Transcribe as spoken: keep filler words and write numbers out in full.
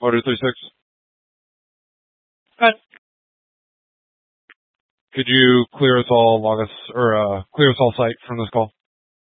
Motor three six. Good. Could you clear us all, log us, or uh, clear us all site from this call?